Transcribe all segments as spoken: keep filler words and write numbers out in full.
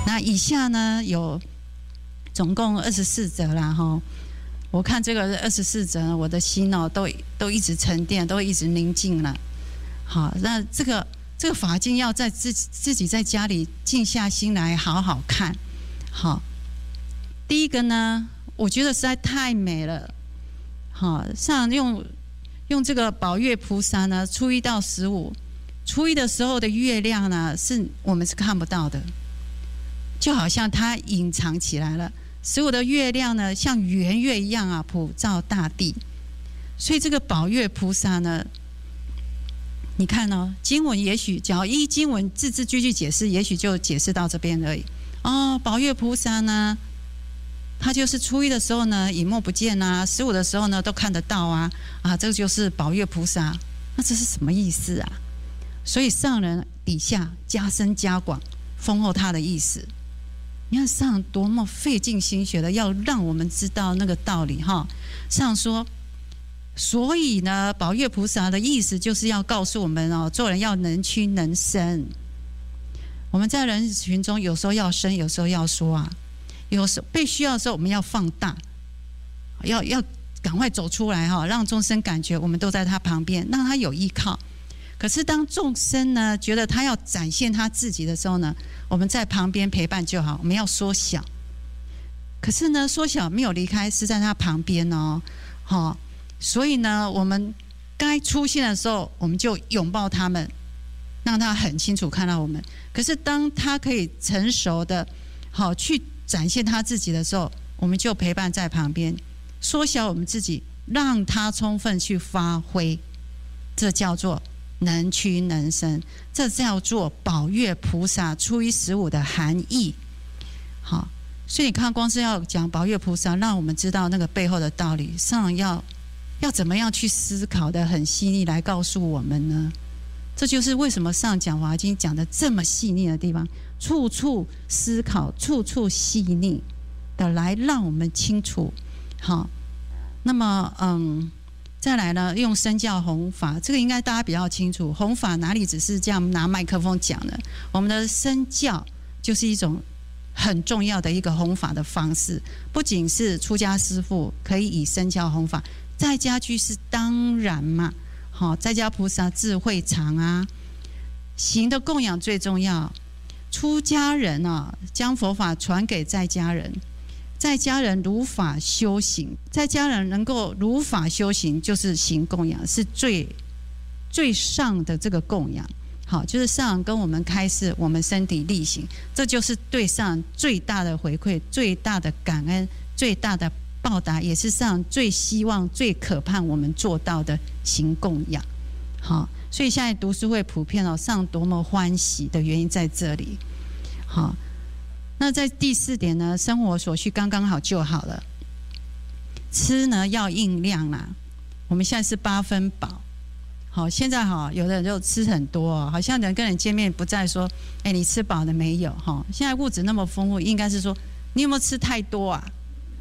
那以下呢有总共二十四则啦哈。我看这个二十四则，我的心哦都都一直沉淀，都一直宁静了。好，那这个这个法经要在自自己在家里静下心来好好看。好，第一个呢，我觉得实在太美了。好，像用用这个宝月菩萨呢，初一到十五，初一的时候的月亮呢，是我们是看不到的，就好像它隐藏起来了。十五的月亮呢，像圆月一样啊，普照大地。所以这个宝月菩萨呢，你看哦，经文也许只要依经文字字句句解释，也许就解释到这边而已。哦，宝月菩萨呢，他就是初一的时候呢，隐没不见啊；十五的时候呢，都看得到啊。啊，这个就是宝月菩萨。那这是什么意思啊？所以上人底下加深加广，丰厚他的意思。你看上多么费尽心血的要让我们知道那个道理哈。上说，所以呢，宝月菩萨的意思就是要告诉我们哦，做人要能屈能伸。我们在人群中有时候要伸，有时候要说啊，有时候被需要的时候我们要放大，要要赶快走出来哈，让众生感觉我们都在他旁边，让他有依靠。可是当众生呢觉得他要展现他自己的时候呢，我们在旁边陪伴就好，我们要缩小。可是呢，缩小没有离开，是在他旁边哦，好，所以呢，我们该出现的时候，我们就拥抱他们，让他很清楚看到我们。可是当他可以成熟的，好去展现他自己的时候，我们就陪伴在旁边，缩小我们自己，让他充分去发挥。这叫做能屈能伸，这叫做宝月菩萨初一十五的含义。好，所以你看，光是要讲宝月菩萨，让我们知道那个背后的道理，上要要怎么样去思考的很细腻来告诉我们呢？这就是为什么上讲华经讲的这么细腻的地方，处处思考，处处细腻的来让我们清楚。好，那么嗯。再来呢，用身教弘法，这个应该大家比较清楚。弘法哪里只是这样拿麦克风讲的？我们的身教就是一种很重要的一个弘法的方式。不仅是出家师父可以以身教弘法，在家居士当然嘛，好，在家菩萨智慧长啊，行的供养最重要。出家人啊，将佛法传给在家人。在家人如法修行，在家人能够如法修行，就是行供养，是最最上的这个供养。好，就是上人跟我们开示，我们身体力行，这就是对上人最大的回馈、最大的感恩、最大的报答，也是上人最希望、最渴盼我们做到的行供养。好，所以现在读书会普遍哦，上人多么欢喜的原因在这里。好。那在第四点呢，生活所需刚刚好就好了。吃呢要应量啦，我们现在是八分饱。好，现在哈，有的人就吃很多哦，好像人跟人见面不再说，哎，你吃饱了没有？哈，现在物质那么丰富，应该是说你有没有吃太多啊？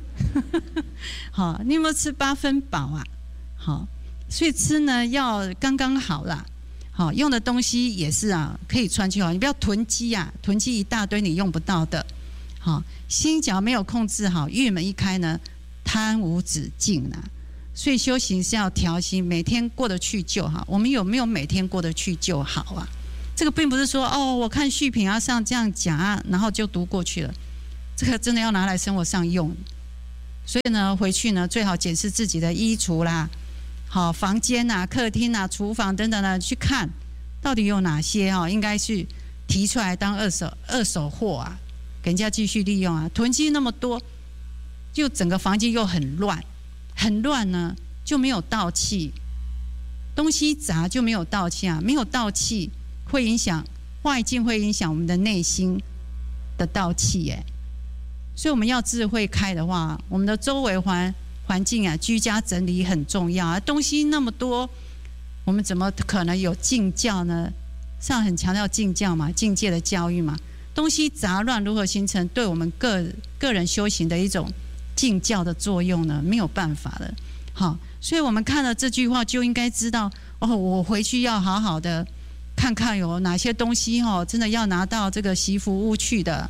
好，你有没有吃八分饱啊？好，所以吃呢要刚刚好啦。好，用的东西也是啊，可以穿就好，你不要囤积啊，囤积一大堆你用不到的。好，心角没有控制好，郁闷一开呢，贪无止境啊。所以修行是要调心，每天过得去就好。我们有没有每天过得去就好啊？这个并不是说哦，我看续品啊上这样讲啊，然后就读过去了。这个真的要拿来生活上用。所以呢，回去呢最好检视自己的衣橱啦。好，房间啊、客厅啊、厨房等等的，去看到底有哪些哈，应该去提出来当二手二手货啊，给人家继续利用啊。囤积那么多，就整个房间又很乱，很乱呢就没有道气，东西杂就没有道气啊，没有道气会影响外境，会影响我们的内心的道气耶。所以我们要智慧开的话，我们的周围环。环境啊，居家整理很重要啊。东西那么多，我们怎么可能有敬教呢？上很强调敬教嘛，境界的教育嘛。东西杂乱如何形成对我们个个人修行的一种敬教的作用呢？没有办法了。好，所以我们看了这句话就应该知道哦，我回去要好好的看看有哪些东西哦，真的要拿到这个习福屋去的，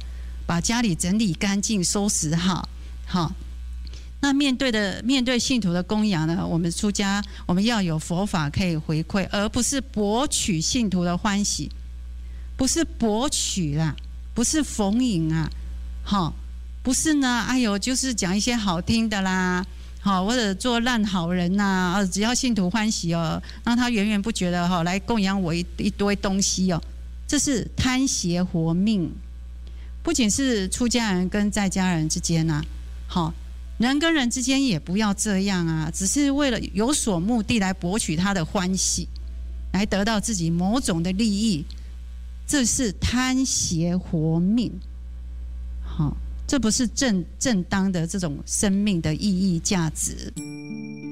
把家里整理干净、收拾好，好。那面对的面对信徒的供养呢，我们出家我们要有佛法可以回馈，而不是博取信徒的欢喜，不是博取啦，不是逢迎啊，好，不是呢，哎呦，就是讲一些好听的啦，好，或者做烂好人呐、啊，只要信徒欢喜哦，让他源源不绝的哈来供养我一一堆东西哦，这是贪邪活命，不仅是出家人跟在家人之间呐、啊，好。人跟人之间也不要这样啊，只是为了有所目的来博取他的欢喜，来得到自己某种的利益，这是贪邪活命。好，这不是正正当的这种生命的意义价值。